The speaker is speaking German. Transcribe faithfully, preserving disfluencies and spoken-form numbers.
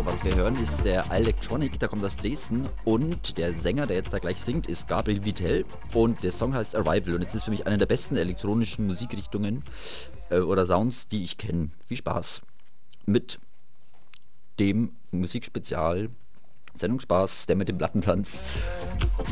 was wir hören, ist der Electronic, der kommt aus Dresden und der Sänger, der jetzt da gleich singt, ist Gabriel Vitell und der Song heißt Arrival und es ist für mich eine der besten elektronischen Musikrichtungen äh, oder Sounds, die ich kenne. Viel Spaß mit dem Musikspezial Sendungsspaß, der mit den Platten tanzt.